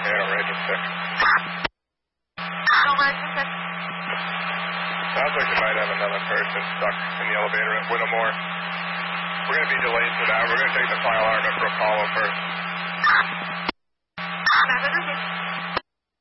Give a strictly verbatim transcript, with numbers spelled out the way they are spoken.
don't register. Don't register. Sounds like you might have another person stuck in the elevator at Whittemore. We're going to be delayed for that. We're going to take the file arm for Apollo first.